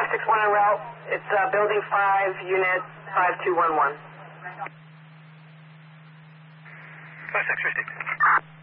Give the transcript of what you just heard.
461 en route. It's building 5, unit 5211. 5650.